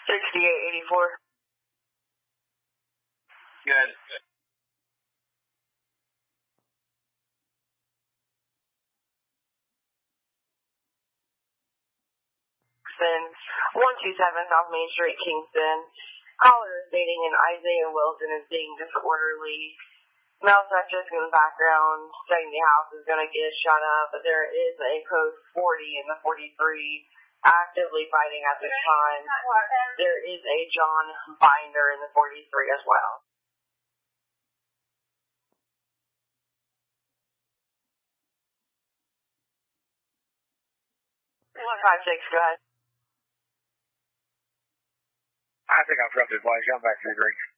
6884. Good. Kingston, 127 South Main Street, Kingston. Caller is stating an Isaiah Wilson is being disorderly. Malpractice in the background, saying the house is going to get shut up, but there is a post 40 in the 43 actively fighting at this time. There is a John Binder in the 43 as well. 156, go ahead. I think I've dropped his voice. I'm back to the ring.